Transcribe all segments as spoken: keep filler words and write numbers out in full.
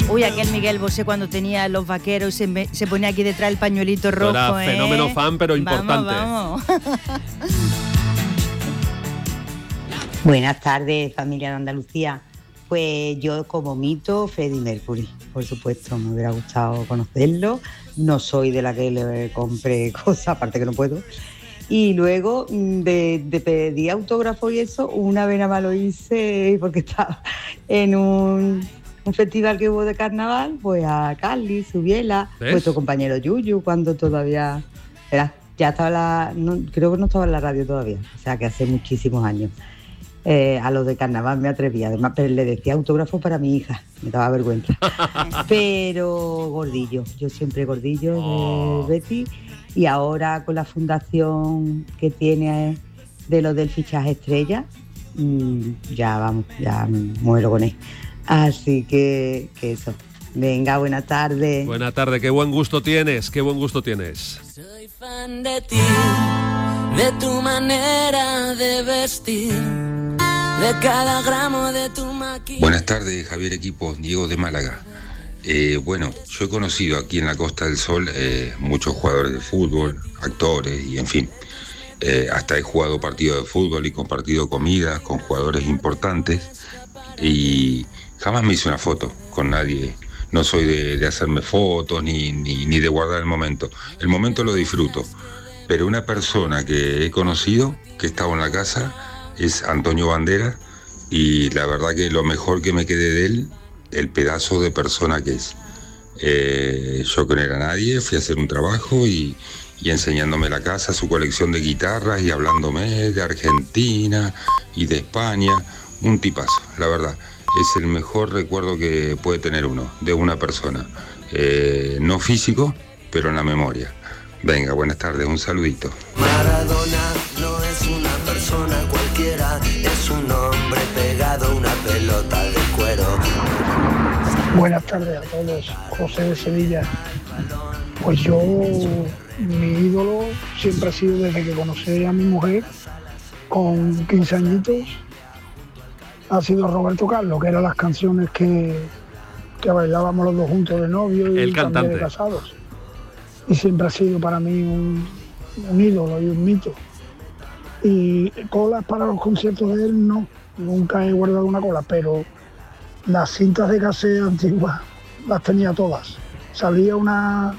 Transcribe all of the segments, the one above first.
Uy, aquel Miguel Bosé cuando tenía los vaqueros y se, me, se ponía aquí detrás el pañuelito rojo. Era ¿eh? fenómeno fan, pero importante. Vamos, vamos. Buenas tardes, familia de Andalucía. Pues yo como mito, Freddie Mercury, por supuesto, me hubiera gustado conocerlo. No soy de la que le compré cosas, aparte que no puedo. Y luego de, de pedir autógrafo y eso, una vez nada más lo hice porque estaba en un, un festival que hubo de carnaval, pues a Carly, Subiela, vuestro compañero Yuyu, cuando todavía era, ya estaba la, no, creo que no estaba en la radio todavía, o sea que hace muchísimos años. Eh, a los de carnaval me atrevía, además, pero le decía autógrafo para mi hija, me daba vergüenza. Pero Gordillo, yo siempre Gordillo oh. de Betty, y ahora con la fundación que tiene de lo del fichaje estrella, mmm, ya vamos, ya muero con él. Así que, que eso. Venga, buena tarde. Buena tarde, qué buen gusto tienes, qué buen gusto tienes. Soy fan de ti, de tu manera de vestir, de cada gramo de tu maquillaje. Buenas tardes, Javier Equipo, Diego de Málaga. Eh, bueno, yo he conocido aquí en la Costa del Sol eh, muchos jugadores de fútbol, actores y en fin. Eh, hasta he jugado partidos de fútbol y compartido comidas con jugadores importantes y jamás me hice una foto con nadie. No soy de, de hacerme fotos ni, ni, ni de guardar el momento. El momento lo disfruto. Pero una persona que he conocido, que estaba en la casa, es Antonio Banderas, y la verdad que lo mejor que me quedé de él, el pedazo de persona que es. Eh, yo que no era nadie, fui a hacer un trabajo y, y enseñándome la casa, su colección de guitarras y hablándome de Argentina y de España. Un tipazo, la verdad. Es el mejor recuerdo que puede tener uno de una persona. Eh, no físico, pero en la memoria. Venga, buenas tardes, un saludito. Maradona no es una persona cualquiera, es un hombre pegado a una pelota de cuero. Buenas tardes a todos, José de Sevilla. Pues yo, mi ídolo siempre ha sido desde que conocí a mi mujer, con quince añitos, ha sido Roberto Carlos, que eran las canciones que, que bailábamos los dos juntos de novio y el cantante de casados. Y siempre ha sido para mí un, un ídolo y un mito. Y colas para los conciertos de él no, nunca he guardado una cola, pero las cintas de cassette antiguas las tenía todas. Salía una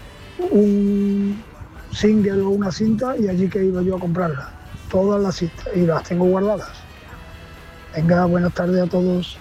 un single o una cinta y allí que iba yo a comprarla. Todas las cintas y las tengo guardadas. Venga, buenas tardes a todos.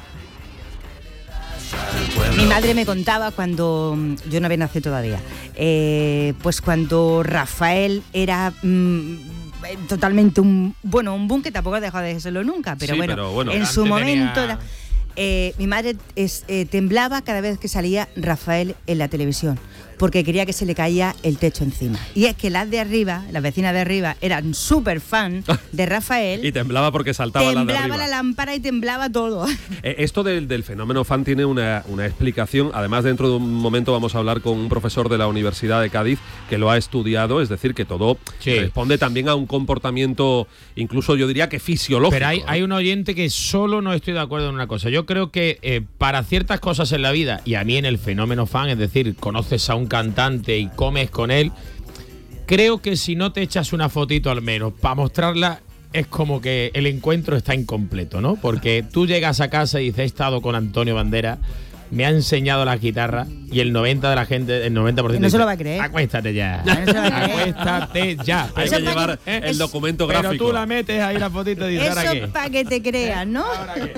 Mi madre me contaba cuando yo no había nacido todavía, eh, pues cuando Rafael era mmm, totalmente un bueno un boom, que tampoco ha dejado de serlo nunca, pero, sí, bueno, pero bueno, en su momento tenía... era, eh, mi madre es, eh, temblaba cada vez que salía Rafael en la televisión, porque quería que se le caía el techo encima. Y es que las de arriba, las vecinas de arriba, eran súper fan de Rafael. Y temblaba porque saltaba la de arriba. Temblaba la lámpara y temblaba todo. Eh, esto del, del fenómeno fan tiene una, una explicación. Además, dentro de un momento vamos a hablar con un profesor de la Universidad de Cádiz que lo ha estudiado. Es decir, que todo sí. responde también a un comportamiento, incluso yo diría que fisiológico. Pero hay, hay un oyente que solo no estoy de acuerdo en una cosa. Yo creo que eh, para ciertas cosas en la vida, y a mí en el fenómeno fan, es decir, conoces a un cantante y comes con él, creo que si no te echas una fotito al menos para mostrarla, es como que el encuentro está incompleto, ¿no? Porque tú llegas a casa y dices, he estado con Antonio Banderas, me ha enseñado la guitarra, y el noventa por ciento de la gente, el noventa por ciento no dice, se lo va a creer. Acuéstate ya. No se lo va a creer. Acuéstate ya. Hay que llevar que, el documento pero gráfico. Pero tú la metes ahí la fotito y dices, eso es para que te crean, ¿no? ¿Ahora qué?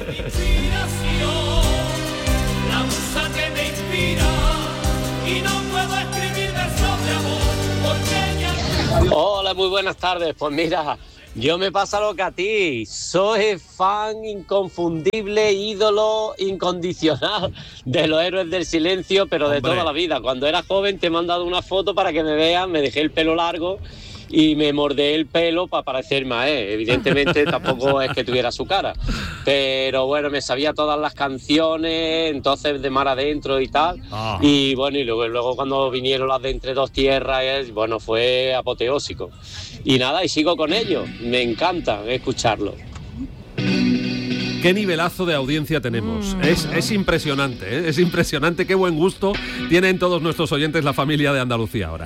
La musa que me inspira y no puedo escribir versos de amor porque ella... Hola, muy buenas tardes. Pues mira, yo me pasa lo que a ti. Soy fan inconfundible, ídolo incondicional de los Héroes del Silencio, pero de Hombre. toda la vida. Cuando era joven te he mandado una foto para que me vean, me dejé el pelo largo y me mordé el pelo para parecerme a él. Evidentemente tampoco es que tuviera su cara, pero bueno, me sabía todas las canciones, entonces de mar adentro y tal. Ah. Y bueno, y luego, luego cuando vinieron las de Entre dos tierras, bueno, fue apoteósico. Y nada, y sigo con ellos, me encanta escucharlo. qué nivelazo de audiencia tenemos. Mm. Es, es impresionante, ¿eh? Es impresionante, qué buen gusto tienen todos nuestros oyentes la familia de Andalucía ahora.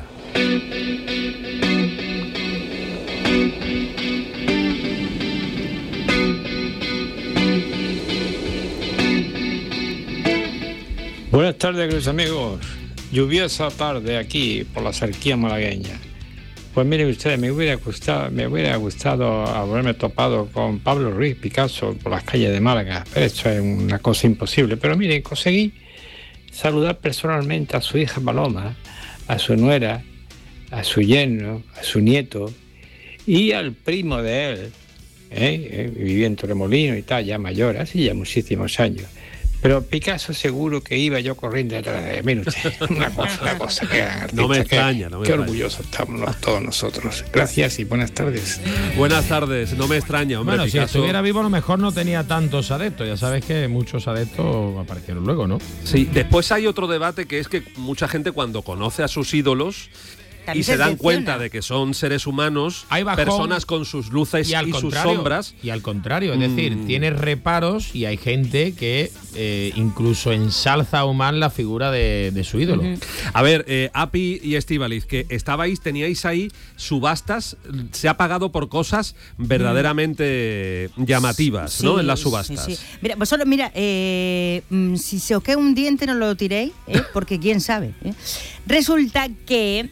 Buenas tardes, queridos amigos. Lluviosa tarde aquí por la cerquía malagueña. Pues miren ustedes, me hubiera gustado, me hubiera gustado haberme topado con Pablo Ruiz Picasso por las calles de Málaga, pero esto es una cosa imposible. Pero miren, conseguí saludar personalmente a su hija Paloma, a su nuera, a su yerno, a su nieto y al primo de él, ¿eh? Eh, vivía en Torremolinos y tal, ya mayor, así ya muchísimos años. Pero Picasso seguro que iba yo corriendo detrás de él. Mire usted, una cosa, una cosa que artista, no me extraña, que, no me Qué extraña. orgullosos estamos todos nosotros. Gracias y buenas tardes. Buenas tardes, no me extraña, hombre. Bueno, Picasso, si estuviera vivo a lo mejor no tenía tantos adeptos. Ya sabes que muchos adeptos aparecieron luego, ¿no? Sí, después hay otro debate que es que mucha gente cuando conoce a sus ídolos y se dan cuenta de que son seres humanos, personas con sus luces y, y sus sombras. Y al contrario, es mm. decir, tiene reparos y hay gente que eh, incluso ensalza aún más la figura de, de su ídolo. Uh-huh. A ver, eh, Api y Estíbaliz, que estabais, teníais ahí subastas, se ha pagado por cosas verdaderamente mm. llamativas, sí, ¿no? En las subastas. Sí, sí. Mira, vosotros, mira, eh, si se os queda un diente no lo tiréis, ¿eh? Porque quién sabe. ¿eh? Resulta que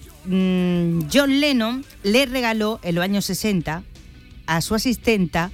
John Lennon le regaló en los años sesenta a su asistenta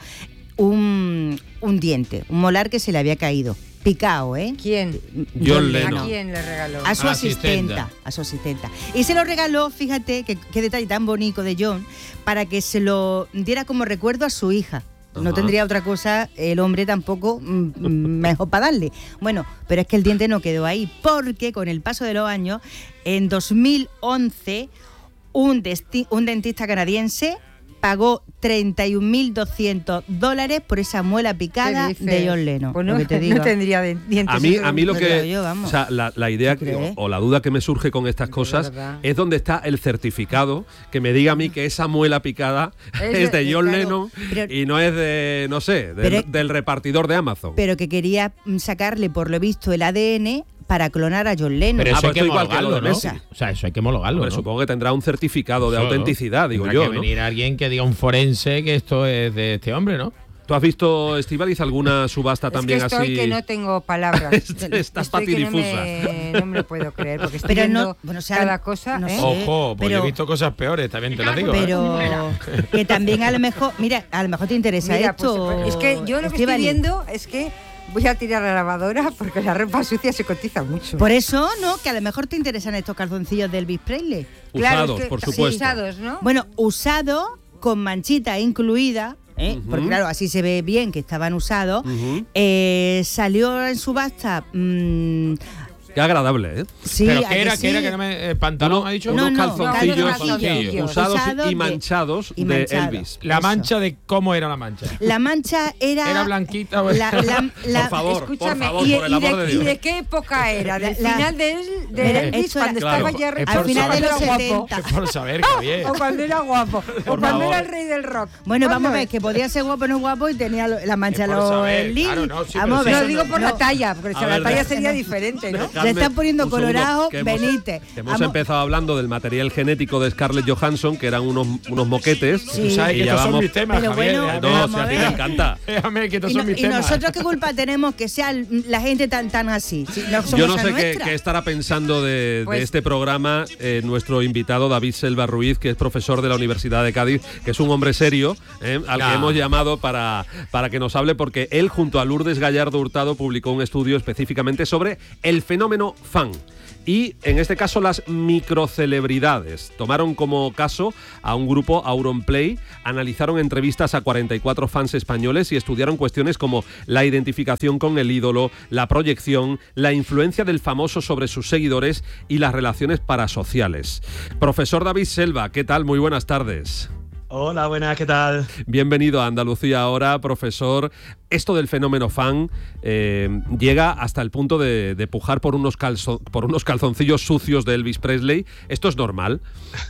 un, un diente, un molar que se le había caído, picado, ¿eh? ¿Quién? John, John Lennon. ¿A quién le regaló? A su a asistenta, asistenta, a su asistenta. Y se lo regaló, fíjate, qué detalle tan bonito de John, para que se lo diera como recuerdo a su hija. No tendría otra cosa el hombre tampoco mm, mejor para darle. Bueno, pero es que el diente no quedó ahí, porque con el paso de los años, en dos mil once, un, desti- un dentista canadiense pagó treinta y un mil doscientos dólares por esa muela picada de John Lennon. Pues no, que te digo. No tendría dientes. A mí, a mí lo que... Yo, o sea, la, la idea que, o, o la duda que me surge con estas cosas es dónde está el certificado que me diga a mí que esa muela picada es, es de John claro, Lennon pero, y no es de, no sé, del, pero, del repartidor de Amazon. Pero que quería sacarle, por lo visto, el A D N para clonar a John Lennon. Pero eso ah, hay que homologarlo, ¿no? O sea, eso hay que homologarlo, ¿no? Supongo que tendrá un certificado de eso, autenticidad, digo Tendrá yo, que ¿no? venir alguien que diga un forense que esto es de este hombre, ¿no? ¿Tú has visto, Estíbaliz, alguna subasta es también que estoy así? que no tengo palabras. Estás patidifusa. No me, no me lo puedo creer, porque estoy pero viendo no, bueno, o sea, cada cosa. No ¿eh? sé, Ojo, pues pero, yo he visto cosas peores, también te lo digo. Pero ¿eh? que también a lo mejor, mira, a lo mejor te interesa mira, esto. Pues, es que yo lo que estoy viendo es que voy a tirar la lavadora porque la ropa sucia se cotiza mucho. Por eso, ¿no? Que a lo mejor te interesan estos calzoncillos de Elvis Presley. Usados, claro, es que, por supuesto. Sí, usados, ¿no? Bueno, usado con manchita incluida, ¿eh? Uh-huh. Porque claro, así se ve bien que estaban usados. Uh-huh. Eh, salió en subasta... Mmm, Qué agradable, ¿eh? Sí, ¿pero qué era? Sí. ¿Qué era? ¿Que no me, eh, pantalón ha dicho? No, unos no, calzoncillos, no, calzoncillos usados usados y manchados de, y de manchado. Elvis. La mancha de cómo era la mancha. La mancha era... ¿Era blanquita o la, la, la, por favor, escúchame, por favor, y, por el amor y de, de Dios. ¿Y de qué época era? ¿Del la, final de, de la, Elvis, cuando claro, estaba ya al final de los guapo? setenta. Es por saber, que bien. O cuando era guapo. O cuando era el rey del rock. Bueno, vamos a ver, que podía ser guapo o no guapo y tenía la mancha de los Elvis. Claro, no, sí, vamos a ver. Lo digo por no. la talla, porque si la talla sería diferente, ¿no? Se están poniendo colorados, Hemos, venite. hemos Vamos. empezado hablando del material genético de Scarlett Johansson, que eran unos, unos moquetes. Sí. Tú sabes y que ya estos vamos, son mis temas, pero Javier. bueno, no, vamos si a ti a te ver. encanta. Déjame que estos Y, son no, mis y temas. nosotros qué culpa tenemos que sea la gente tan tan así. Si no somos Yo no sé nuestra. qué, qué estará pensando de, Pues, de este programa eh, nuestro invitado David Selva Ruiz, que es profesor de la Universidad de Cádiz, que es un hombre serio, eh, al no. que hemos llamado para, para que nos hable, porque él junto a Lourdes Gallardo Hurtado publicó un estudio específicamente sobre el fenómeno fan. Y en este caso las microcelebridades. Tomaron como caso a un grupo, Auronplay, analizaron entrevistas a cuarenta y cuatro fans españoles y estudiaron cuestiones como la identificación con el ídolo, la proyección, la influencia del famoso sobre sus seguidores y las relaciones parasociales. Profesor David Selva, ¿qué tal? Muy buenas tardes. Hola, buenas, ¿qué tal? Bienvenido a Andalucía Ahora, profesor. Esto del fenómeno fan eh, llega hasta el punto de, de pujar por unos, calzo, por unos calzoncillos sucios de Elvis Presley. ¿Esto es normal?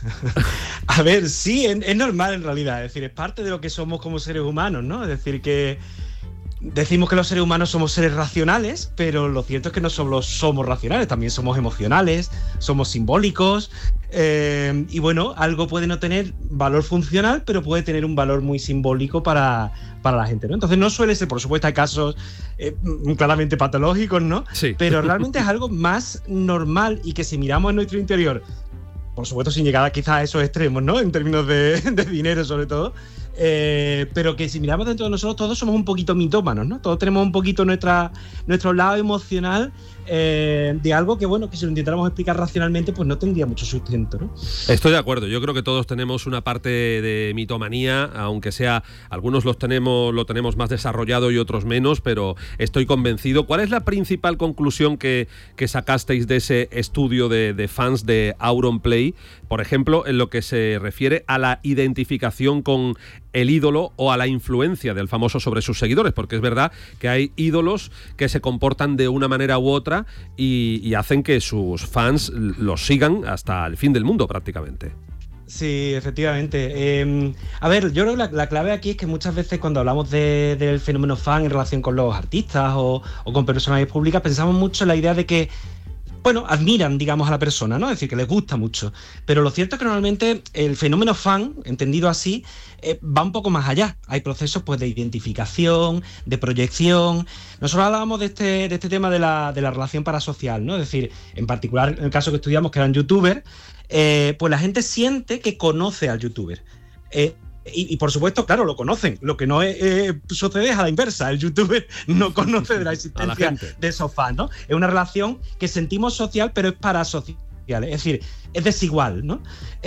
A ver, sí, es, es normal en realidad. Es decir, es parte de lo que somos como seres humanos, ¿no? Es decir, que decimos que los seres humanos somos seres racionales, pero lo cierto es que no solo somos racionales, también somos emocionales, somos simbólicos, eh, y bueno, algo puede no tener valor funcional, pero puede tener un valor muy simbólico para, para la gente, ¿no? Entonces no suele ser, por supuesto hay casos eh, claramente patológicos, ¿no? Sí. Pero realmente es algo más normal y que si miramos en nuestro interior, por supuesto sin llegar a quizás a esos extremos, ¿no? En términos de, de dinero sobre todo, Eh, pero que si miramos dentro de nosotros todos somos un poquito mitómanos, ¿no? Todos tenemos un poquito nuestra, nuestro lado emocional eh, de algo que, bueno, que si lo intentáramos explicar racionalmente, pues no tendría mucho sustento, ¿no? Estoy de acuerdo. Yo creo que todos tenemos una parte de mitomanía, aunque sea, algunos los tenemos, lo tenemos más desarrollado y otros menos, pero estoy convencido. ¿Cuál es la principal conclusión que, que sacasteis de ese estudio de, de fans de Auronplay, por ejemplo, en lo que se refiere a la identificación con el ídolo o a la influencia del famoso sobre sus seguidores? Porque es verdad que hay ídolos que se comportan de una manera u otra y, y hacen que sus fans los sigan hasta el fin del mundo prácticamente. Sí, efectivamente. Eh, a ver, yo creo que la, la clave aquí es que muchas veces cuando hablamos de, del fenómeno fan en relación con los artistas o, o con personalidades públicas, pensamos mucho en la idea de que, bueno, admiran, digamos, a la persona, ¿no? Es decir, que les gusta mucho. Pero lo cierto es que normalmente el fenómeno fan, entendido así, eh, va un poco más allá. Hay procesos, pues, de identificación, de proyección. Nosotros hablábamos de este, de este tema de la, de la relación parasocial, ¿no? Es decir, en particular, en el caso que estudiamos, que eran youtubers, eh, pues la gente siente que conoce al youtuber. Eh, Y, y por supuesto, claro, lo conocen. Lo que no es, eh, sucede es a la inversa. El youtuber no conoce de la existencia de esos fans, ¿no? Es una relación que sentimos social, pero es parasocial. Es decir, es desigual, ¿no?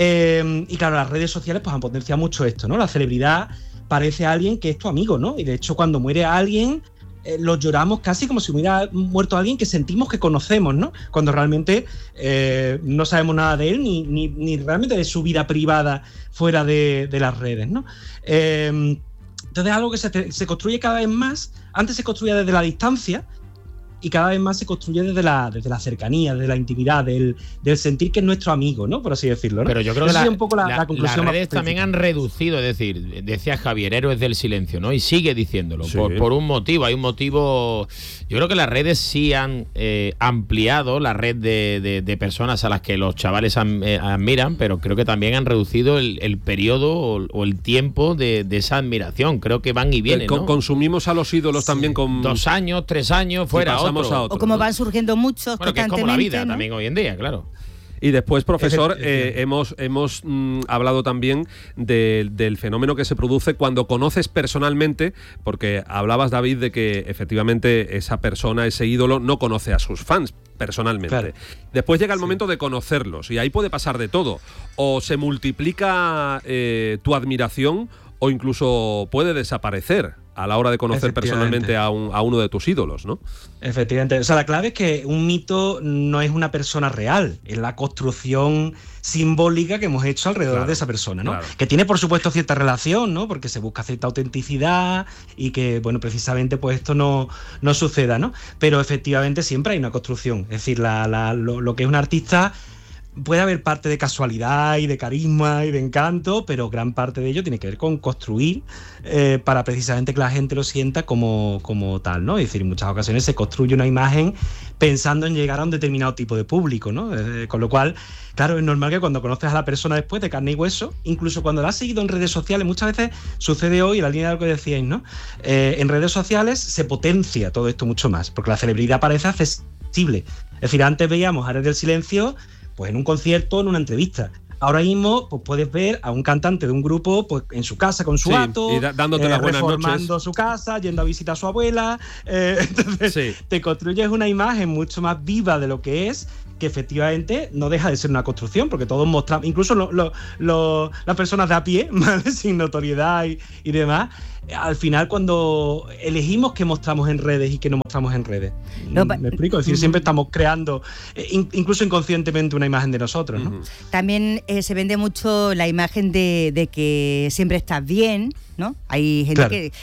Eh, y claro, las redes sociales pues han potenciado mucho esto, ¿no? La celebridad parece a alguien que es tu amigo, ¿no? Y de hecho, cuando muere alguien, Eh, lo lloramos casi como si hubiera muerto alguien que sentimos que conocemos, ¿no? Cuando realmente eh, no sabemos nada de él ni, ni, ni realmente de su vida privada fuera de, de las redes, ¿no? Eh, entonces es algo que se, se construye cada vez más. Antes se construía desde la distancia y cada vez más se construye desde la, desde la cercanía, desde la intimidad, del, del sentir que es nuestro amigo, ¿no? Por así decirlo, ¿no? Pero yo creo que Esa la, un poco la, la, la conclusión las redes también han reducido, es decir, decía Javier, héroes del silencio, ¿no? Y sigue diciéndolo, sí. por, por un motivo, hay un motivo. Yo creo que las redes sí han eh, ampliado la red de, de, de personas a las que los chavales am, eh, admiran, pero creo que también han reducido el, el periodo o, o el tiempo de, de esa admiración. Creo que van y vienen, Con, ¿no? Consumimos a los ídolos sí. también con... Dos años, tres años, fuera otro. A otro. O como van surgiendo muchos bueno, que es como la vida, ¿no? También hoy en día, claro. Y después, profesor, eh, hemos, hemos mm, hablado también de, del fenómeno que se produce cuando conoces personalmente, porque hablabas, David, de que efectivamente esa persona, ese ídolo, no conoce a sus fans personalmente. Claro. Después llega el sí. momento de conocerlos y ahí puede pasar de todo. O se multiplica eh, tu admiración o incluso puede desaparecer a la hora de conocer personalmente a, un, a uno de tus ídolos, ¿no? Efectivamente. O sea, la clave es que un mito no es una persona real, es la construcción simbólica que hemos hecho alrededor claro, de esa persona, ¿no? Claro. Que tiene, por supuesto, cierta relación, ¿no? Porque se busca cierta autenticidad y que, bueno, precisamente, pues esto no, no suceda, ¿no? Pero efectivamente siempre hay una construcción. Es decir, la, la, lo, lo que es un artista... Puede haber parte de casualidad y de carisma y de encanto, pero gran parte de ello tiene que ver con construir eh, para precisamente que la gente lo sienta como, como tal, ¿no? Es decir, en muchas ocasiones se construye una imagen pensando en llegar a un determinado tipo de público, ¿no? Eh, con lo cual, claro, es normal que cuando conoces a la persona después de carne y hueso, incluso cuando la has seguido en redes sociales, muchas veces sucede hoy, en la línea de lo que decíais, ¿no? Eh, en redes sociales se potencia todo esto mucho más, porque la celebridad parece accesible. Es decir, antes veíamos a Héroes del Silencio pues en un concierto, en una entrevista. Ahora mismo, pues puedes ver a un cantante de un grupo pues en su casa con su sí, gato, y da, dándote eh, las buenas reformando noches. su casa, yendo a visitar a su abuela. Eh, entonces, sí. te construyes una imagen mucho más viva de lo que es, que efectivamente no deja de ser una construcción, porque todos mostramos, incluso lo, lo, lo, las personas de a pie, ¿vale? Sin notoriedad y, y demás, al final cuando elegimos qué mostramos en redes y qué no mostramos en redes. No, ¿me explico? Es decir, siempre estamos creando, in, incluso inconscientemente, una imagen de nosotros, ¿no? También eh, se vende mucho la imagen de, de que siempre estás bien, ¿no? Hay gente claro. que...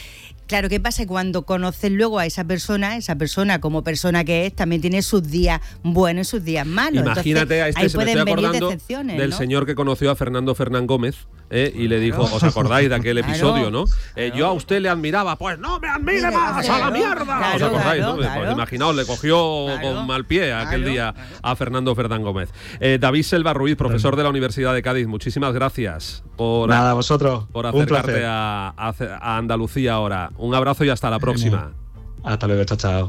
Claro, ¿qué pasa? Cuando conoces luego a esa persona, esa persona como persona que es, también tiene sus días buenos y sus días malos. Imagínate Entonces, a este, ahí se me pueden estoy venir acordando decepciones, del ¿no? señor que conoció a Fernando Fernán Gómez, ¿eh? y le dijo, ¿os acordáis de aquel Claro, episodio, no? Eh, claro. yo a usted le admiraba, pues no me admire Claro, más, a la claro, mierda. claro, ¿Os acordáis, claro, no? Pues claro. imaginaos, le cogió Claro, con mal pie aquel claro, día claro. a Fernando Fernán Gómez. Eh, David Selva Ruiz, profesor de la Universidad de Cádiz, muchísimas gracias por, Nada, vosotros. por Un acercarte placer. a, a, a Andalucía ahora. Un abrazo y hasta la próxima. Hasta luego, chao, chao.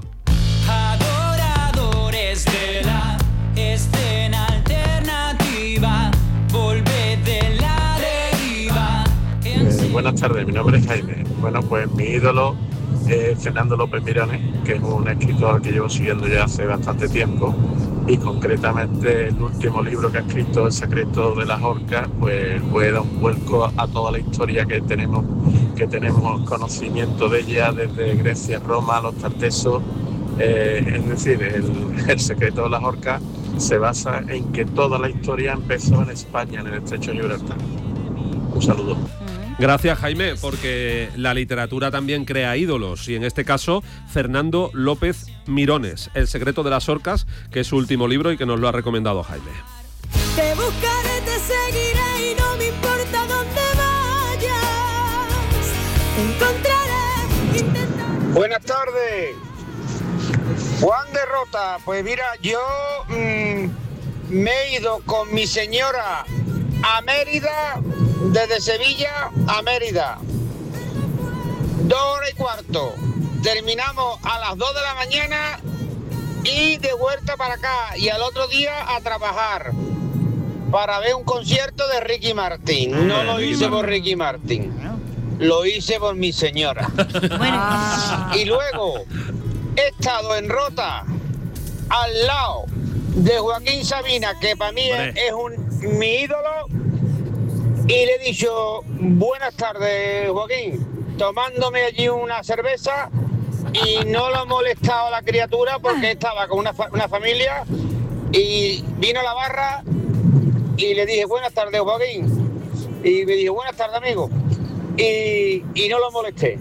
Adoradores de la escena alternativa, volvé de la deriva. Eh, buenas tardes, mi nombre es Jaime. Bueno, pues mi ídolo es Fernando López Mirones, que es un escritor que llevo siguiendo ya hace bastante tiempo, y concretamente el último libro que ha escrito, El secreto de las orcas, pues puede dar un vuelco a toda la historia que tenemos, que tenemos conocimiento de ella desde Grecia, Roma, los tartesos. Eh, es decir, el, el secreto de las orcas se basa en que toda la historia empezó en España, en el estrecho de Gibraltar. Un saludo. Gracias, Jaime, porque la literatura también crea ídolos, y en este caso Fernando López Mirones, El secreto de las orcas, que es su último libro y que nos lo ha recomendado Jaime. Te buscaré, te seguiré y no me importa dónde vayas. Te encontraré, intentaré. Buenas tardes. Juan de Rota. Pues mira, yo mmm, me he ido con mi señora a Mérida, desde Sevilla a Mérida. Dos horas y cuarto. Terminamos a las dos de la mañana y de vuelta para acá. Y al otro día a trabajar para ver un concierto de Ricky Martin. No lo hice por Ricky Martin, lo hice por mi señora. Y luego he estado en Rota al lado de Joaquín Sabina, que para mí es, es un, mi ídolo, y le he dicho buenas tardes, Joaquín, tomándome allí una cerveza, y no lo ha molestado a la criatura porque estaba con una, fa- una familia, y vino a la barra y le dije buenas tardes, Joaquín, y me dijo buenas tardes, amigo, y, y no lo molesté.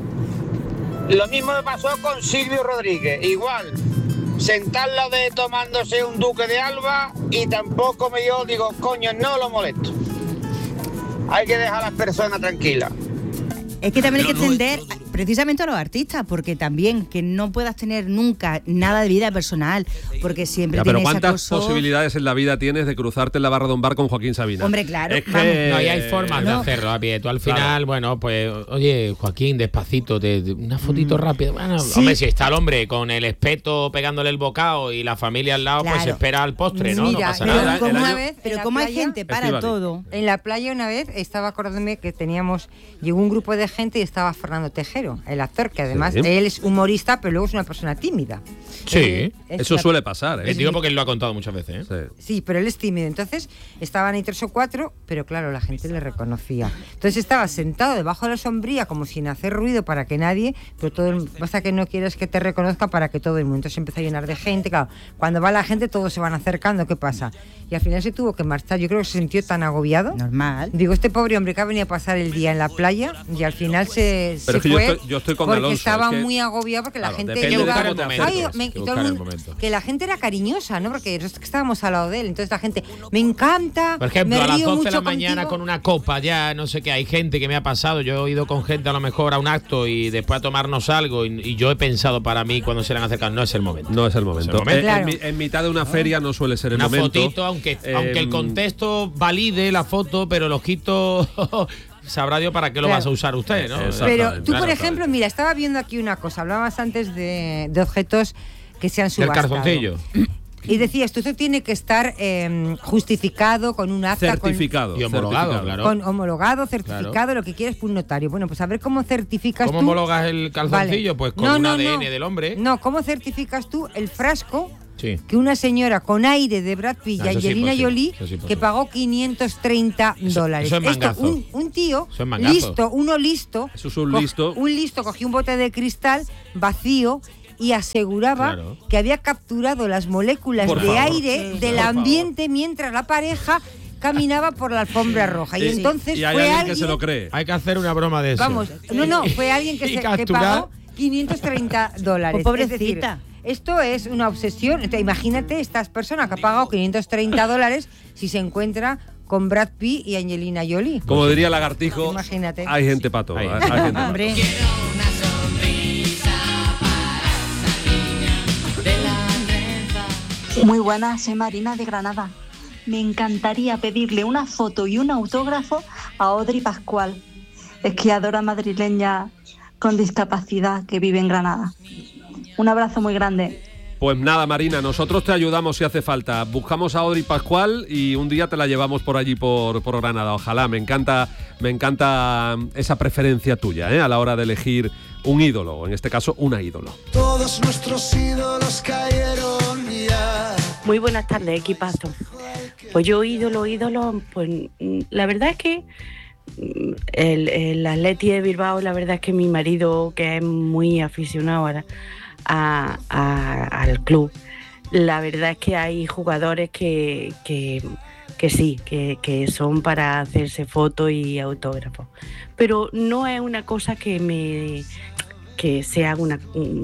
Lo mismo me pasó con Silvio Rodríguez, igual, sentarla de tomándose un Duque de Alba, y tampoco me dio, digo, coño, no lo molesto. Hay que dejar a las personas tranquilas. Es que también hay que entender precisamente a los artistas, porque también que no puedas tener nunca nada de vida personal, porque siempre Ya, pero tienes ¿cuántas acoso. posibilidades en la vida tienes de cruzarte en la barra de un bar con Joaquín Sabina? Hombre, claro, Es que... vamos. No, y hay formas de No. hacerlo a pie. Tú al final, Claro. bueno, pues, oye, Joaquín, despacito, te, te- una fotito rápida. Bueno, Sí. hombre, si está el hombre con el espeto pegándole el bocado y la familia al lado, pues Claro. espera al postre, ¿no? Mira, no pasa pero nada. como El una año- vez, Pero en la como hay playa- gente para Estíbaliz. todo. En la playa una vez estaba acordándome que teníamos, llegó un grupo de gente y estaba Fernando Tejero, el actor, que además Sí. él es humorista, pero luego es una persona tímida. Sí. Eh, es Eso una- suele pasar, ¿eh? Les digo porque él lo ha contado muchas veces, ¿eh? Sí. Sí, pero él es tímido. Entonces estaban ahí tres o cuatro, pero claro, la gente le reconocía. Entonces estaba sentado debajo de la sombría como sin hacer ruido para que nadie, pero todo el, basta que no quieres que te reconozca para que todo el mundo. Entonces empieza a llenar de gente. Claro, cuando va la gente todos se van acercando, ¿qué pasa? Y al final se tuvo que marchar. Yo creo que se sintió tan agobiado. Normal. Digo, este pobre hombre que ha venido a pasar el día en la playa y al final se, Pero se es que yo fue estoy- yo estoy con porque Alonso, estaba es que- muy agobiado porque Claro, la gente depende de llegaba- cómo te Ay, acerques, me- que todo el buscar el mundo- momento. que la gente era cariñosa, ¿no? Porque nosotros que estábamos al lado de él, entonces la gente, me encanta, Por ejemplo, me a las río doce mucho de la mañana contigo. con una copa ya, no sé qué, hay gente que me ha pasado, yo he ido con gente a lo mejor a un acto y después a tomarnos algo y, y yo he pensado para mí cuando se le han acercado, no es el momento. No es el momento. momento. Eh, Claro. en, mi- en mitad de una feria no suele ser el Una momento. fotito, aunque, Eh, aunque el contexto valide la foto, pero el ojito sabrá Dios para qué lo Claro. vas a usar usted, ¿no? Exacto. Pero Exactamente, tú, por claro, ejemplo, mira, estaba viendo aquí una cosa, hablabas antes de, de objetos que se han Del subastado. calzoncillo. Y decías, tú esto tiene que estar eh, justificado con un acta, con- certificado. Y homologado, certificado. claro. con homologado, certificado, lo que quieres por un notario. Bueno, pues a ver cómo certificas ¿Cómo tú. homologas el calzoncillo? Vale. Pues con No, un no, A D N no. del hombre. No, ¿cómo certificas tú el frasco Sí. que una señora con aire de Brad Pitt No, y eso es Angelina imposible, Jolie eso es imposible. que pagó quinientos treinta dólares? eso es Esto, mangazo. un, un tío Eso es mangazo. listo, uno listo, Eso es un co- listo. un listo cogió un bote de cristal vacío y aseguraba Claro. que había capturado las moléculas Por de favor. aire Sí, del por ambiente mientras la pareja caminaba por la alfombra roja. Y, y entonces y hay fue alguien, alguien que se lo cree. Hay que hacer una broma de eso. Vamos, no, no, fue alguien que, se, que pagó quinientos treinta dólares. Pues pobrecita. Es decir, esto es una obsesión. Entonces, imagínate estas personas que ha pagado quinientos treinta dólares si se encuentra con Brad Pitt y Angelina Jolie. Como diría Lagartijo, imagínate. Hay gente para todo. Hay, hay gente Hombre. Muy buenas, soy Marina de Granada. Me encantaría pedirle una foto y un autógrafo a Audrey Pascual, esquiadora madrileña con discapacidad que vive en Granada. Un abrazo muy grande. Pues nada, Marina, nosotros te ayudamos si hace falta. Buscamos a Audrey Pascual y un día te la llevamos por allí, por, por Granada. Ojalá, me encanta, me encanta esa preferencia tuya, ¿eh? A la hora de elegir un ídolo, o en este caso, una ídolo. Todos nuestros ídolos cayeron ya. Muy buenas tardes, equipazo. Pues yo ídolo, ídolo, pues la verdad es que el, el Atleti de Bilbao, la verdad es que mi marido, que es muy aficionado a, a, a, al club, la verdad es que hay jugadores que, que, que sí, que, que son para hacerse fotos y autógrafos. Pero no es una cosa que me... que sea una,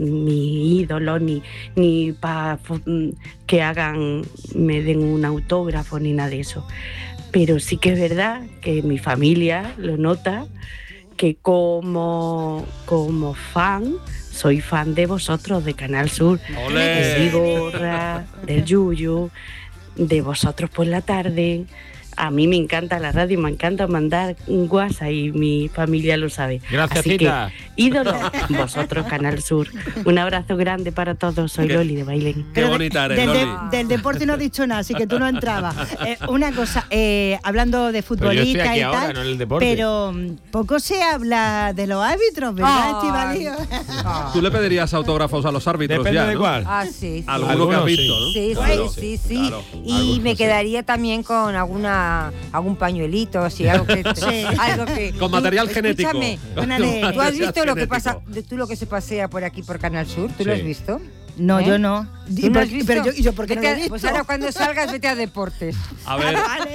mi ídolo, ni, ni para que hagan, me den un autógrafo, ni nada de eso. Pero sí que es verdad que mi familia lo nota, que como, como fan, soy fan de vosotros, de Canal Sur, ¡Olé! de Vigorra, del Yuyu, de vosotros por la tarde. A mí me encanta la radio, me encanta mandar un WhatsApp y mi familia lo sabe. Gracias, así Tita. Que, ídolo, vosotros, Canal Sur. Un abrazo grande para todos. Soy Qué, Loli de Bailén. Qué bonita eres, del, Loli. de, del deporte no has dicho nada, así que tú no entrabas. Eh, una cosa, eh, hablando de futbolistas y ahora, tal, no en el deporte. pero poco se habla de los árbitros, ¿verdad, Estivalío? ¿Tú le pedirías autógrafos a los árbitros? Depende ya, de ¿no? cuál. Ah, sí. sí. Alguno que has visto, ¿no? Sí, Claro. sí, sí, sí. Claro. Y Algunos, me sí. quedaría también con alguna algún pañuelito, así, algo que, Sí. algo que Con material genético. Escúchame, Una Con de- ¿tú has material visto lo que genético. pasa, de- tú lo que se pasea por aquí por Canal Sur? ¿Tú lo Sí. has visto? No, ¿Eh? yo no. ¿Tú ¿Y no por- has visto? Pero yo, ¿y yo por qué no Vete lo he a- visto? Pues ahora cuando salgas vete a deportes. A ver,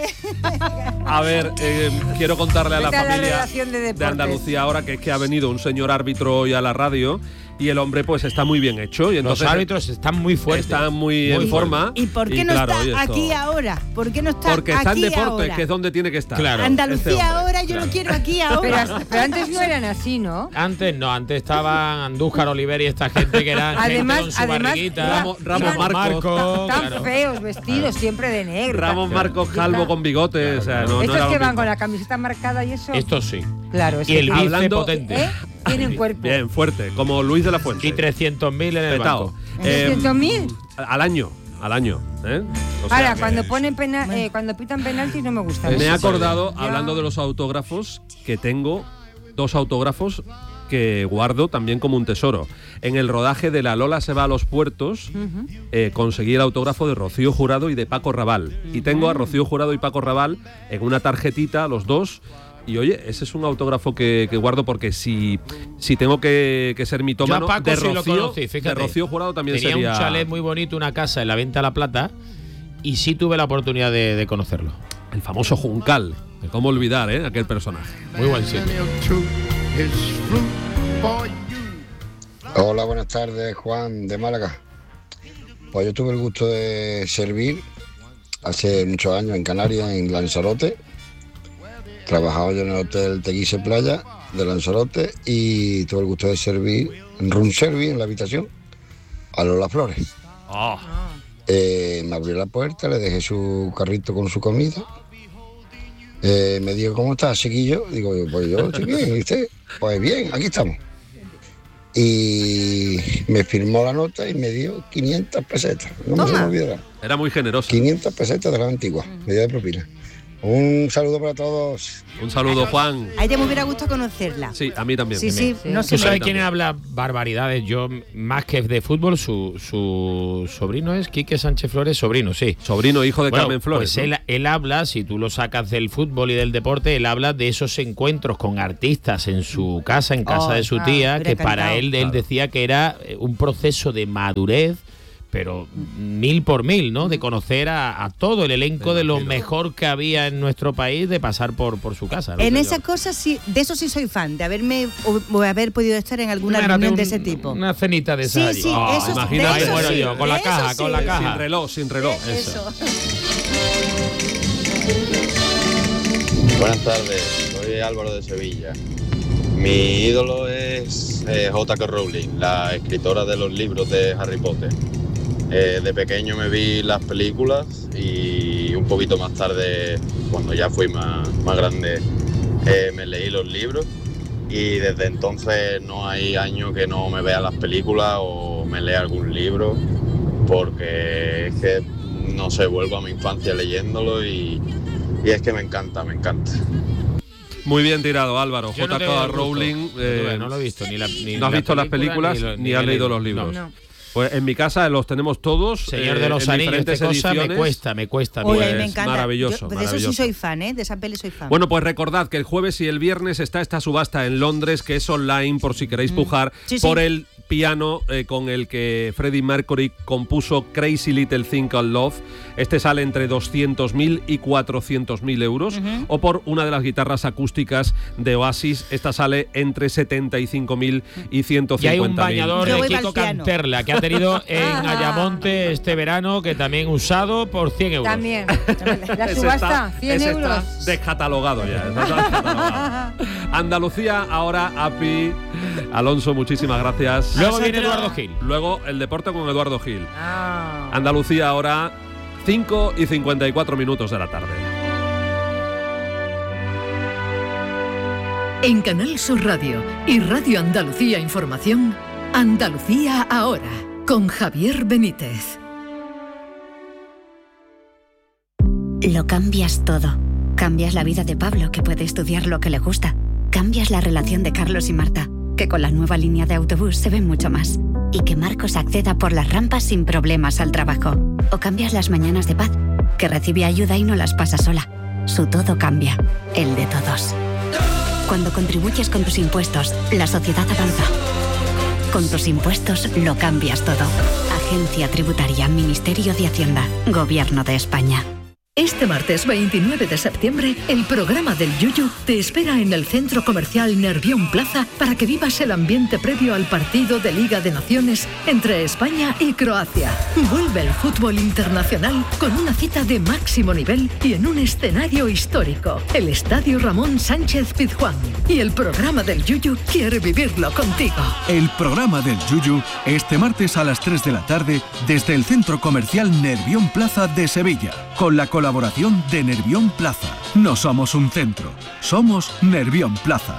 Vale. a ver, eh, quiero contarle a la Vete a la familia redacción de deportes. Andalucía ahora que es que ha venido un señor árbitro hoy a la radio y el hombre pues está muy bien hecho y entonces Los árbitros están muy fuertes. están muy, Muy en forma. ¿Y por qué y no claro, está y esto- aquí ahora? ¿Por qué no está Porque está en aquí deportes, ahora? que es donde tiene que estar. Claro. Este Andalucía hombre, ahora, yo claro. lo quiero aquí Pero, ahora. pero antes no eran así, ¿no? Antes no, antes estaban Andújar, Oliver y esta gente que eran Además- gente con su además, barriguita. Ramos- Ramos Marcos. Tan claro. feos vestidos, siempre de negro. Ramos Marcos calvo con bigote, o sea, no, no Estos era que lo van mismo. con la camiseta marcada y eso. Esto sí. Claro, es Y que el tienen- bice Hablando- potente. ¿eh? Tienen cuerpo. Bien, fuerte, como Luis de la Fuente. Y trescientos mil en el Petao. banco. Eh, ¿trescientos mil? al año, al año. ¿eh? O sea Ahora, que- cuando ponen pena, eh, cuando pitan penaltis no me gusta. Me he eso. acordado, Ya. hablando de los autógrafos, que tengo dos autógrafos que guardo también como un tesoro. En el rodaje de La Lola se va a los puertos, Ujú. eh, conseguí el autógrafo de Rocío Jurado y de Paco Raval. Y tengo a Rocío Jurado y Paco Raval en una tarjetita, los dos. Y oye, ese es un autógrafo que, que guardo porque si, si tengo que, que ser mitómano, Yo a Paco de sí lo Rocío, conocí, fíjate. de Rocío Jurado también Tenía sería... un chalet muy bonito, una casa en la Venta de la Plata, y sí tuve la oportunidad de, de conocerlo. El famoso Juncal. ¿Cómo olvidar, eh? Aquel personaje. Muy buen sitio. Hola, buenas tardes, Juan de Málaga. Pues yo tuve el gusto de servir hace muchos años en Canarias, en Lanzarote. Trabajaba yo en el Hotel Teguise Playa de Lanzarote y tuve el gusto de servir en room service en la habitación a Lola Flores. Oh. Eh, me abrió la puerta, le dejé su carrito con su comida. Eh, me dijo, ¿cómo estás, chiquillo? Digo, pues yo estoy bien, ¿y usted? Pues bien, aquí estamos. Y me firmó la nota y me dio quinientas pesetas. No me se me olvidará. Era muy generoso. quinientas pesetas de la antigua, me dio de propina. Un saludo para todos. Un saludo, Juan. A ella me hubiera gustado conocerla. Sí, a mí también. Sí, sí, no sé. ¿Tú sabes quién habla barbaridades? Yo, más que de fútbol, su, su sobrino es Quique Sánchez Flores, sobrino, sí. Sobrino, hijo de Bueno, Carmen Flores. Pues ¿no? él, él habla, si tú lo sacas del fútbol y del deporte, él habla de esos encuentros con artistas en su casa, en casa Oh, de su ah, tía, hubiera que para encantado. él, él Claro. decía que era un proceso de madurez, pero mil por mil, ¿no? De conocer a, a todo el elenco de lo mejor que había en nuestro país, de pasar por, por su casa, ¿no? En esas cosas sí, de eso sí soy fan, de haberme o, o haber podido estar en alguna Imagínate reunión un, de ese tipo. Una cenita de esa. Sí, sí, oh, eso, imagínate, eso bueno, sí, yo, con la caja, sí. con la caja. Sin reloj, sin reloj. Eso. Buenas tardes, soy Álvaro de Sevilla. Mi ídolo es eh, J K Rowling, la escritora de los libros de Harry Potter. Eh, de pequeño me vi las películas y un poquito más tarde, cuando ya fui más, más grande, eh, me leí los libros y desde entonces no hay año que no me vea las películas o me lea algún libro, porque es que, no sé, vuelvo a mi infancia leyéndolo y, y es que me encanta, me encanta. Muy bien tirado, Álvaro. J K Rowling. Eh, no lo he visto, ni la ni No has la visto las película, películas ni, lo, ni, ni has he leído leído los libros. No. Pues en mi casa los tenemos todos. Señor eh, de los en Anillos, diferentes esta cosa ediciones. me cuesta, me cuesta. Oye, Pues me encanta. maravilloso, Yo, pues de eso maravilloso. sí soy fan, ¿eh? De esa peli soy fan. Bueno, pues recordad que el jueves y el viernes está esta subasta en Londres, que es online, por si queréis pujar Sí, sí. por el piano eh, con el que Freddie Mercury compuso Crazy Little Thing Called Love. Este sale entre doscientos mil y cuatrocientos mil euros. Ujú. O por una de las guitarras acústicas de Oasis. Esta sale entre setenta y cinco mil y ciento Y hay un cincuenta mil. bañador de Kiko Canterla que ha tenido en Ayamonte este verano, que también usado por cien euros. También. La Ese subasta, está- cien ese euros. está descatalogado ya. ese está descatalogado. Andalucía, ahora API. Alonso, muchísimas gracias. Luego viene Eduardo Gil. Luego el deporte con Eduardo Gil. Ah. Andalucía, ahora cinco y cincuenta y cuatro minutos de la tarde. En Canal Sur Radio y Radio Andalucía Información, Andalucía ahora, con Javier Benítez. Lo cambias todo. Cambias la vida de Pablo, que puede estudiar lo que le gusta. Cambias la relación de Carlos y Marta, que con la nueva línea de autobús se ven mucho más. Y que Marcos acceda por las rampas sin problemas al trabajo. O cambias las mañanas de Paz, que recibe ayuda y no las pasa sola. Su todo cambia, el de todos. Cuando contribuyes con tus impuestos, la sociedad avanza. Con tus impuestos lo cambias todo. Agencia Tributaria, Ministerio de Hacienda, Gobierno de España. Este martes veintinueve de septiembre, el programa del Yuyu te espera en el Centro Comercial Nervión Plaza para que vivas el ambiente previo al partido de Liga de Naciones entre España y Croacia. Vuelve el fútbol internacional con una cita de máximo nivel y en un escenario histórico, el Estadio Ramón Sánchez Pizjuán. Y el programa del Yuyu quiere vivirlo contigo. El programa del Yuyu este martes a las tres de la tarde desde el Centro Comercial Nervión Plaza de Sevilla, con la colaboración de Nervión Plaza. No somos un centro, somos Nervión Plaza.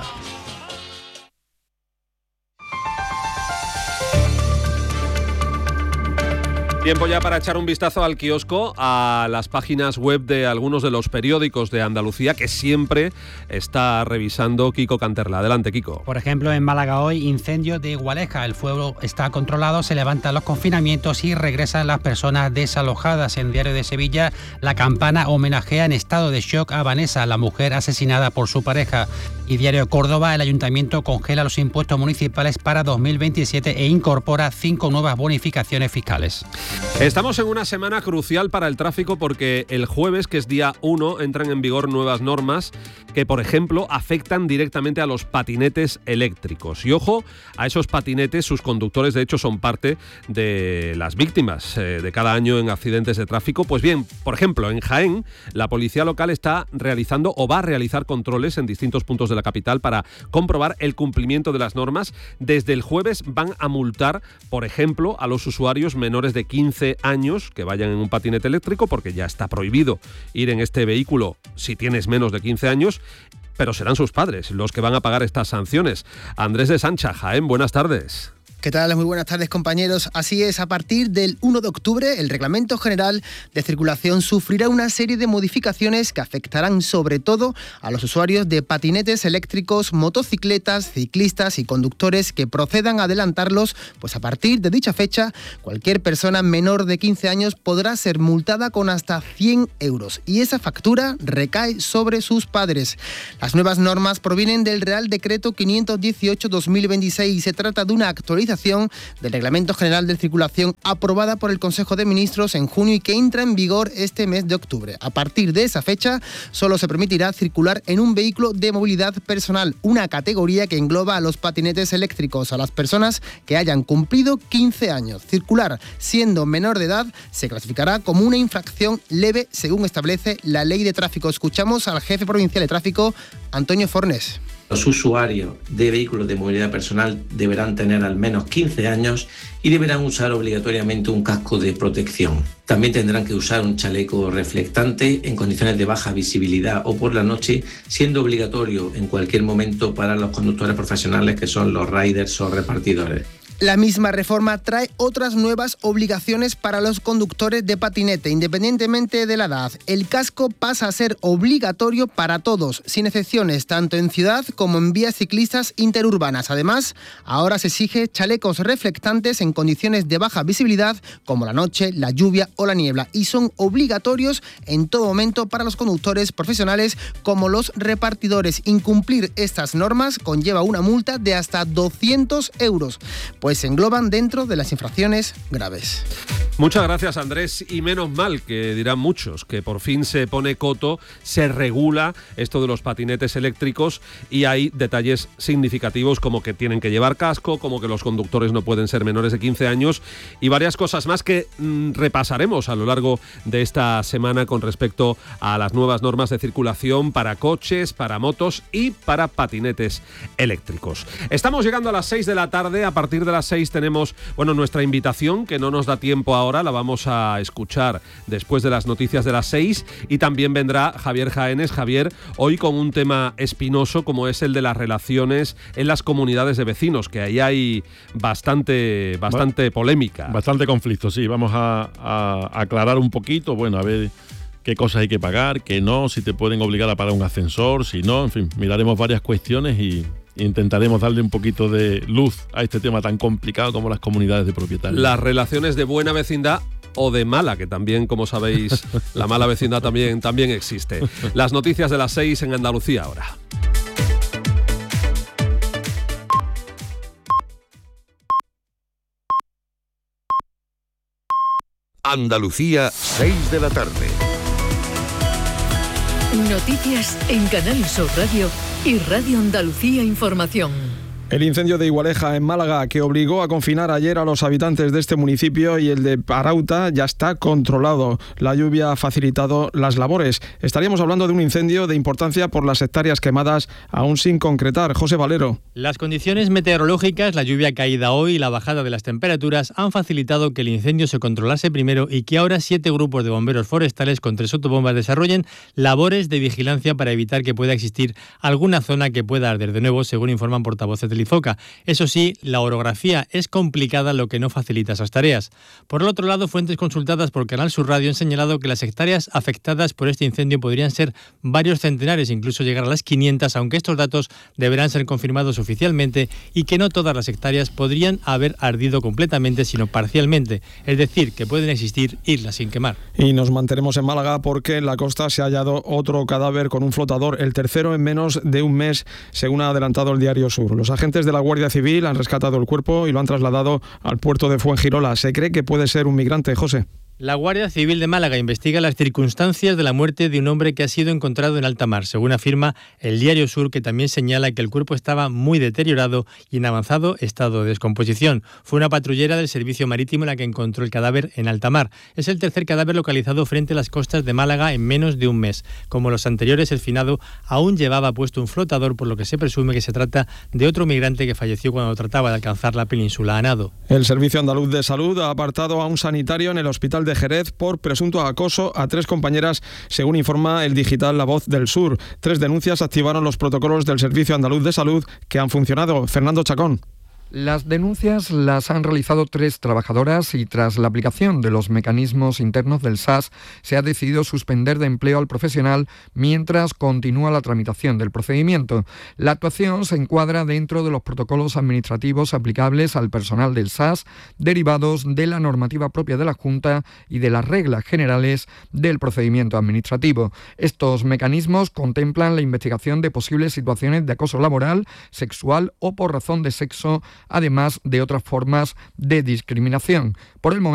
Tiempo ya para echar un vistazo al kiosco, a las páginas web de algunos de los periódicos de Andalucía que siempre está revisando Kiko Canterla. Adelante, Kiko. Por ejemplo, en Málaga hoy, incendio de Gualeja. El fuego está controlado, se levantan los confinamientos y regresan las personas desalojadas. En Diario de Sevilla, La Campana homenajea en estado de shock a Vanessa, la mujer asesinada por su pareja. Y Diario de Córdoba, el ayuntamiento congela los impuestos municipales para dos mil veintisiete e incorpora cinco nuevas bonificaciones fiscales. Estamos en una semana crucial para el tráfico porque el jueves, que es día uno, entran en vigor nuevas normas que, por ejemplo, afectan directamente a los patinetes eléctricos. Y ojo, a esos patinetes, sus conductores de hecho son parte de las víctimas eh, de cada año en accidentes de tráfico. Pues bien, por ejemplo, en Jaén, la policía local está realizando o va a realizar controles en distintos puntos de la capital para comprobar el cumplimiento de las normas. Desde el jueves van a multar, por ejemplo, a los usuarios menores de quince años que vayan en un patinete eléctrico, porque ya está prohibido ir en este vehículo si tienes menos de quince años, pero serán sus padres los que van a pagar estas sanciones. Andrés de Sancha, Jaén, buenas tardes. ¿Qué tal? Muy buenas tardes, compañeros. Así es, a partir del uno de octubre, el Reglamento General de Circulación sufrirá una serie de modificaciones que afectarán sobre todo a los usuarios de patinetes eléctricos, motocicletas, ciclistas y conductores que procedan a adelantarlos, pues a partir de dicha fecha, cualquier persona menor de quince años podrá ser multada con hasta cien euros y esa factura recae sobre sus padres. Las nuevas normas provienen del Real Decreto quinientos dieciocho barra dos mil veintiséis y se trata de una actualización actualización del Reglamento General de Circulación aprobada por el Consejo de Ministros en junio y que entra en vigor este mes de octubre. A partir de esa fecha, solo se permitirá circular en un vehículo de movilidad personal, una categoría que engloba a los patinetes eléctricos, a las personas que hayan cumplido quince años. Circular siendo menor de edad se clasificará como una infracción leve, según establece la Ley de Tráfico. Escuchamos al jefe provincial de tráfico, Antonio Fornés. Los usuarios de vehículos de movilidad personal deberán tener al menos quince años y deberán usar obligatoriamente un casco de protección. También tendrán que usar un chaleco reflectante en condiciones de baja visibilidad o por la noche, siendo obligatorio en cualquier momento para los conductores profesionales que son los riders o repartidores. La misma reforma trae otras nuevas obligaciones para los conductores de patinete, independientemente de la edad. El casco pasa a ser obligatorio para todos, sin excepciones, tanto en ciudad como en vías ciclistas interurbanas. Además, ahora se exige chalecos reflectantes en condiciones de baja visibilidad, como la noche, la lluvia o la niebla, y son obligatorios en todo momento para los conductores profesionales como los repartidores. Incumplir estas normas conlleva una multa de hasta doscientos euros. Pues se engloban dentro de las infracciones graves. Muchas gracias, Andrés, y menos mal, que dirán muchos, que por fin se pone coto, se regula esto de los patinetes eléctricos y hay detalles significativos como que tienen que llevar casco, como que los conductores no pueden ser menores de quince años y varias cosas más que mmm, repasaremos a lo largo de esta semana con respecto a las nuevas normas de circulación para coches, para motos y para patinetes eléctricos. Estamos llegando a las seis de la tarde. A partir de las seis tenemos, bueno, nuestra invitación, que no nos da tiempo ahora, la vamos a escuchar después de las noticias de las seis, y también vendrá Javier Jaénes. Javier, hoy con un tema espinoso como es el de las relaciones en las comunidades de vecinos, que ahí hay bastante, bastante polémica. Bastante conflicto, sí. Vamos a, a aclarar un poquito, bueno, a ver qué cosas hay que pagar, qué no, si te pueden obligar a pagar un ascensor, si no, en fin, miraremos varias cuestiones y intentaremos darle un poquito de luz a este tema tan complicado como las comunidades de propietarios. Las relaciones de buena vecindad o de mala, que también, como sabéis, la mala vecindad también, también existe. Las noticias de las seis en Andalucía ahora. Andalucía, seis de la tarde. Noticias en Canal Sur Radio y Radio Andalucía Información. El incendio de Igualeja en Málaga, que obligó a confinar ayer a los habitantes de este municipio, y el de Arauta ya está controlado. La lluvia ha facilitado las labores. Estaríamos hablando de un incendio de importancia por las hectáreas quemadas, aún sin concretar. José Valero. Las condiciones meteorológicas, la lluvia caída hoy y la bajada de las temperaturas han facilitado que el incendio se controlase primero y que ahora siete grupos de bomberos forestales con tres autobombas desarrollen labores de vigilancia para evitar que pueda existir alguna zona que pueda arder de nuevo, según informan portavoces del Izoca. Eso sí, la orografía es complicada, lo que no facilita esas tareas. Por el otro lado, fuentes consultadas por Canal Sur Radio han señalado que las hectáreas afectadas por este incendio podrían ser varios centenares, incluso llegar a las quinientas, aunque estos datos deberán ser confirmados oficialmente, y que no todas las hectáreas podrían haber ardido completamente, sino parcialmente, es decir, que pueden existir islas sin quemar. Y nos mantenemos en Málaga porque en la costa se ha hallado otro cadáver con un flotador, el tercero en menos de un mes, según ha adelantado el Diario Sur. Los agentes de la Guardia Civil han rescatado el cuerpo y lo han trasladado al puerto de Fuengirola. Se cree que puede ser un migrante, José. La Guardia Civil de Málaga investiga las circunstancias de la muerte de un hombre que ha sido encontrado en alta mar, según afirma el Diario Sur, que también señala que el cuerpo estaba muy deteriorado y en avanzado estado de descomposición. Fue una patrullera del Servicio Marítimo la que encontró el cadáver en alta mar. Es el tercer cadáver localizado frente a las costas de Málaga en menos de un mes. Como los anteriores, el finado aún llevaba puesto un flotador, por lo que se presume que se trata de otro migrante que falleció cuando trataba de alcanzar la península a nado. El Servicio Andaluz de Salud ha apartado a un sanitario en el hospital de Jerez por presunto acoso a tres compañeras, según informa el digital La Voz del Sur. Tres denuncias activaron los protocolos del Servicio Andaluz de Salud que han funcionado. Fernando Chacón. Las denuncias las han realizado tres trabajadoras y tras la aplicación de los mecanismos internos del S A S se ha decidido suspender de empleo al profesional mientras continúa la tramitación del procedimiento. La actuación se encuadra dentro de los protocolos administrativos aplicables al personal del S A S derivados de la normativa propia de la Junta y de las reglas generales del procedimiento administrativo. Estos mecanismos contemplan la investigación de posibles situaciones de acoso laboral, sexual o por razón de sexo además de otras formas de discriminación. Por el momento,